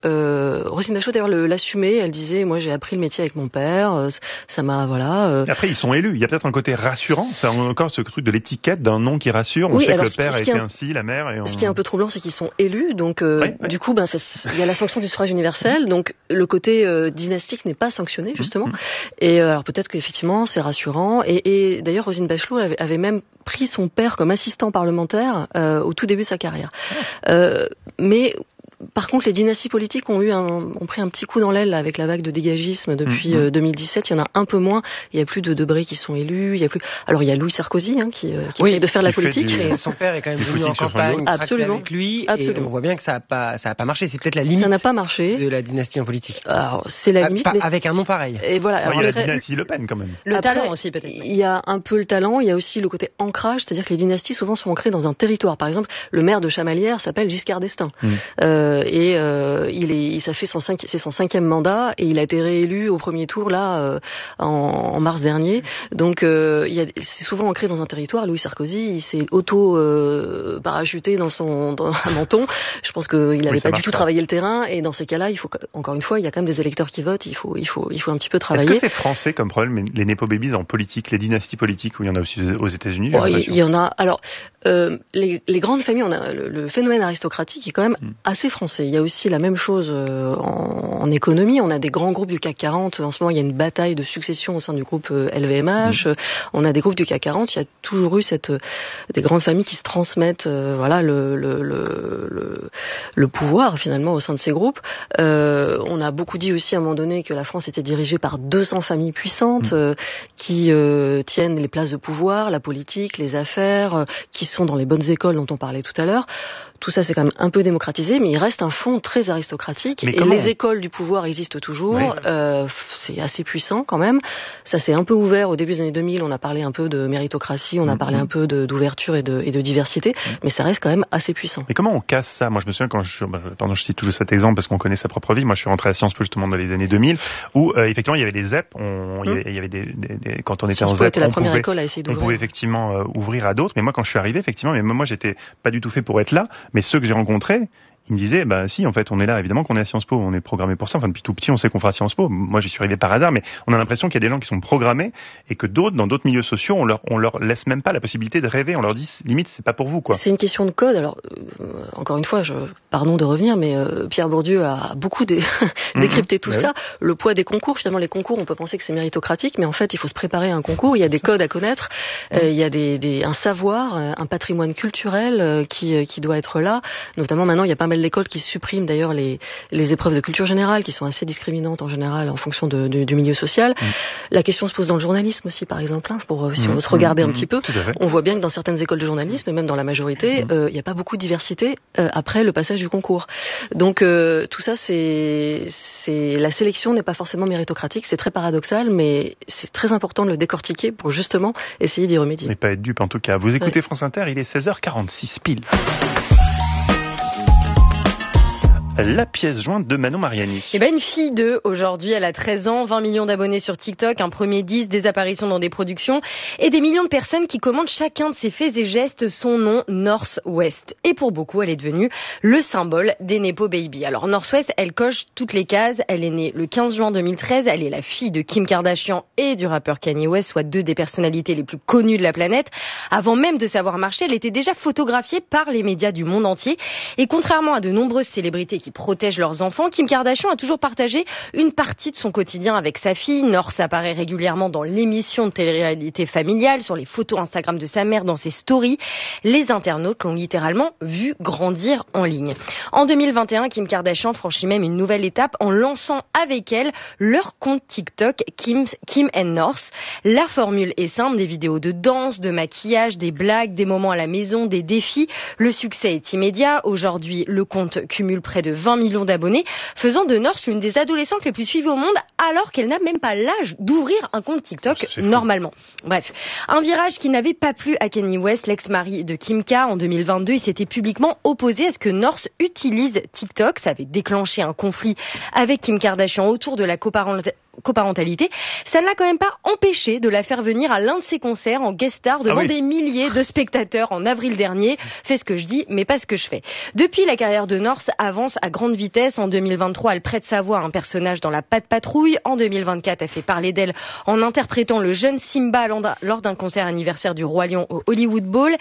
Roselyne Bachelot d'ailleurs l'assumait, elle disait moi j'ai appris le métier avec mon père, ça m'a voilà. Après ils sont élus, il y a peut-être un côté rassurant, c'est encore ce truc de l'étiquette d'un nom qui rassure, on sait que le père a été ainsi, la mère. Ce qui est un peu troublant c'est qu'ils sont élus, donc du coup il y a la sanction du suffrage universel, donc le côté dynastique n'est pas sanctionné justement. Et alors peut-être qu'effectivement c'est rassurant, et d'ailleurs Roselyne Bachelot avait même pris son père comme assistant parlementaire au tout début de sa carrière. Mais par contre, les dynasties politiques ont pris un petit coup dans l'aile là, avec la vague de dégagisme depuis 2017. Il y en a un peu moins. Il y a plus de Debré qui sont élus. Alors il y a Louis Sarkozy qui essaie de faire de la politique. Et son père est quand même venu en campagne, absolument, avec lui. Absolument. Et on voit bien que ça a pas marché. C'est peut-être la limite. Ça n'a pas marché de la dynastie en politique. Alors c'est la limite, mais avec un nom pareil. Et voilà. Alors, il y a la dynastie Le Pen quand même. Le talent aussi peut-être. Il y a un peu le talent. Il y a aussi le côté ancrage, c'est-à-dire que les dynasties souvent sont ancrées dans un territoire. Par exemple, le maire de Chamalières s'appelle Giscard d'Estaing. Ça fait c'est son 5e mandat et il a été réélu au premier tour là en mars dernier. Donc c'est souvent ancré dans un territoire. Louis Sarkozy, il s'est parachuté dans un menton. Je pense qu'il n'avait pas du tout travaillé le terrain, et dans ces cas-là, il faut encore une fois, il y a quand même des électeurs qui votent. Il faut un petit peu travailler. Est-ce que c'est français comme problème les népo-babies en politique, les dynasties politiques, où il y en a aussi aux États-Unis? Il y en a. Alors les grandes familles, on a le phénomène aristocratique est quand même assez français. Il y a aussi la même chose en économie. On a des grands groupes du CAC 40. En ce moment, il y a une bataille de succession au sein du groupe LVMH. On a des groupes du CAC 40. Il y a toujours eu des grandes familles qui se transmettent le pouvoir finalement au sein de ces groupes. On a beaucoup dit aussi à un moment donné que la France était dirigée par 200 familles puissantes qui tiennent les places de pouvoir, la politique, les affaires, qui sont dans les bonnes écoles dont on parlait tout à l'heure. Tout ça, c'est quand même un peu démocratisé, mais il reste un fond très aristocratique. Et les écoles du pouvoir existent toujours. Oui. C'est assez puissant quand même. Ça s'est un peu ouvert au début des années 2000. On a parlé un peu de méritocratie, on a parlé un peu d'ouverture et de diversité, mais ça reste quand même assez puissant. Mais comment on casse ça? Moi, je me souviens je cite toujours cet exemple parce qu'on connaît sa propre vie. Moi, je suis rentré à Sciences Po justement dans les années 2000, où effectivement, il y avait des ZEP. Il y avait quand on était en ZEP, la première école à essayer d'ouvrir. On pouvait effectivement ouvrir à d'autres. Mais moi, quand je suis arrivé, effectivement, moi, j'étais pas du tout fait pour être là. Mais ceux que j'ai rencontrés, ils me disaient, si, en fait, on est là, évidemment qu'on est à Sciences Po, on est programmé pour ça. Enfin, depuis tout petit, on sait qu'on fera Sciences Po. Moi, j'y suis arrivé par hasard, mais on a l'impression qu'il y a des gens qui sont programmés et que d'autres, dans d'autres milieux sociaux, on leur laisse même pas la possibilité de rêver. On leur dit, limite, c'est pas pour vous, quoi. C'est une question de code. Alors, encore une fois, pardon de revenir, mais Pierre Bourdieu a beaucoup décrypté tout ça. Le poids des concours, finalement, les concours, on peut penser que c'est méritocratique, mais en fait, il faut se préparer à un concours. Il y a des codes à connaître. Il y a un savoir, un patrimoine culturel qui doit être là. Notamment, maintenant, il y a pas mal d'écoles qui suppriment d'ailleurs les épreuves de culture générale, qui sont assez discriminantes en général en fonction du milieu social. La question se pose dans le journalisme aussi, par exemple, si on veut se regarder un petit peu. On voit bien que dans certaines écoles de journalisme, et même dans la majorité, il n'y a pas beaucoup de diversité après le passage du concours. Donc tout ça, la sélection n'est pas forcément méritocratique, c'est très paradoxal, mais c'est très important de le décortiquer pour justement essayer d'y remédier. Mais pas être dupe en tout cas. Vous écoutez France Inter, il est 16h46 pile. La pièce jointe de Manon Mariani. Une fille aujourd'hui, elle a 13 ans, 20 millions d'abonnés sur TikTok, un premier disque, des apparitions dans des productions et des millions de personnes qui commandent chacun de ses faits et gestes son nom, North West. Et pour beaucoup, elle est devenue le symbole des Nepo Baby. Alors North West, elle coche toutes les cases. Elle est née le 15 juin 2013. Elle est la fille de Kim Kardashian et du rappeur Kanye West, soit deux des personnalités les plus connues de la planète. Avant même de savoir marcher, elle était déjà photographiée par les médias du monde entier. Et contrairement à de nombreuses célébrités qui protègent leurs enfants, Kim Kardashian a toujours partagé une partie de son quotidien avec sa fille. North apparaît régulièrement dans l'émission de télé-réalité familiale, sur les photos Instagram de sa mère, dans ses stories. Les internautes l'ont littéralement vu grandir en ligne. En 2021, Kim Kardashian franchit même une nouvelle étape en lançant avec elle leur compte TikTok Kim and North. La formule est simple, des vidéos de danse, de maquillage, des blagues, des moments à la maison, des défis. Le succès est immédiat. Aujourd'hui, le compte cumule près de 20 millions d'abonnés, faisant de North l'une des adolescentes les plus suivies au monde, alors qu'elle n'a même pas l'âge d'ouvrir un compte TikTok normalement. Bref, un virage qui n'avait pas plu à Kanye West, l'ex-mari de Kim K. En 2022, il s'était publiquement opposé à ce que North utilise TikTok. Ça avait déclenché un conflit avec Kim Kardashian autour de la coparentalité, ça ne l'a quand même pas empêché de la faire venir à l'un de ses concerts en guest star devant des milliers de spectateurs en avril dernier. Fais ce que je dis, mais pas ce que je fais. Depuis, la carrière de North avance à grande vitesse. En 2023, elle prête sa voix à un personnage dans La Patte Patrouille. En 2024, elle fait parler d'elle en interprétant le jeune Simba lors d'un concert anniversaire du Roi Lion au Hollywood Bowl.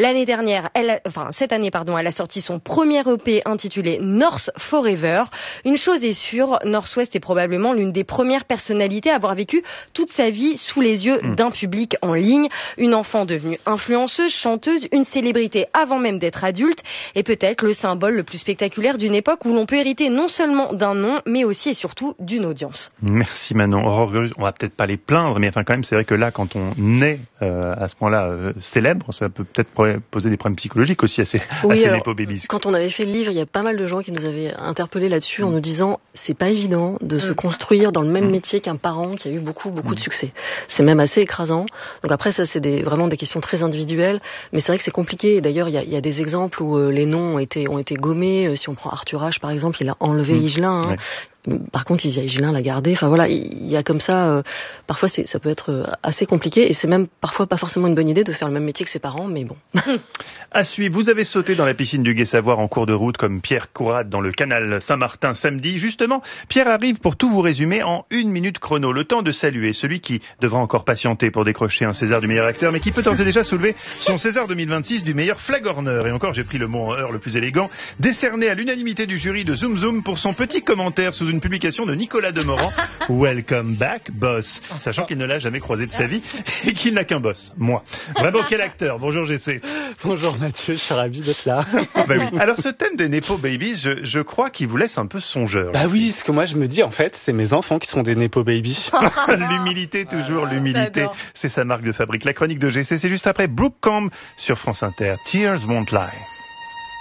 Cette année, elle a sorti son premier EP intitulé North Forever. Une chose est sûre, North West est probablement l'une des premières personnalités à avoir vécu toute sa vie sous les yeux d'un public en ligne. Une enfant devenue influenceuse, chanteuse, une célébrité avant même d'être adulte, et peut-être le symbole le plus spectaculaire d'une époque où l'on peut hériter non seulement d'un nom, mais aussi et surtout d'une audience. Merci Manon. On va peut-être pas les plaindre, mais quand même, c'est vrai que là, quand on est à ce point-là célèbre, ça peut peut-être poser des problèmes psychologiques aussi à ces Nepo Babies. Quand on avait fait le livre, il y a pas mal de gens qui nous avaient interpellés là-dessus en nous disant c'est pas évident de se construire dans le même métier qu'un parent qui a eu beaucoup de succès. C'est même assez écrasant. Donc après, ça c'est vraiment des questions très individuelles, mais c'est vrai que c'est compliqué. Et d'ailleurs, il y a des exemples où les noms ont été gommés. Si on prend Arthur H par exemple, il a enlevé Higelin. Hein. Par contre, Higelin l'a gardé. Enfin voilà, il y a comme ça. Parfois, ça peut être assez compliqué, et c'est même parfois pas forcément une bonne idée de faire le même métier que ses parents, mais bon. À suivre, vous avez sauté dans la piscine du Gai Savoir en cours de route comme Pierre Courade dans le canal Saint-Martin samedi. Justement, Pierre arrive pour tout vous résumer en 1 minute chrono. Le temps de saluer celui qui devra encore patienter pour décrocher un César du meilleur acteur, mais qui peut d'ores et déjà soulever son César 2026 du meilleur flagorneur. Et encore, j'ai pris le mot en heure le plus élégant, décerné à l'unanimité du jury de Zoom Zoom pour son petit commentaire sous une publication de Nicolas Demorand. Welcome back, boss. Sachant qu'il ne l'a jamais croisé de sa vie et qu'il n'a qu'un boss, moi. Vraiment, quel acteur. Bonjour GC. Bonjour Mathieu, je suis ravi d'être là. Bah oui. Alors ce thème des Nepo Babies, je crois qu'il vous laisse un peu songeur. Bah oui, ce que moi je me dis en fait, c'est mes enfants qui sont des Nepo Babies. L'humilité, toujours l'humilité. C'est sa marque de fabrique. La chronique de GC, c'est juste après Brooke Combe sur France Inter. Tears Won't Lie.